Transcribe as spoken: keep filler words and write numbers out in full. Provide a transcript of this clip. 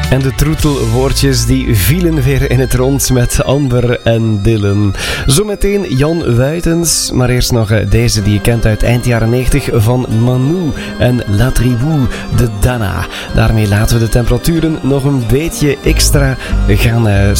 En de troetelwoordjes die vielen weer in het rond met Amber en Dylan. Zometeen Jan Wuitens, maar eerst nog deze die je kent uit eind jaren negentig van Manu en La Tribu de Dana. Daarmee laten we de temperaturen nog een beetje extra gaan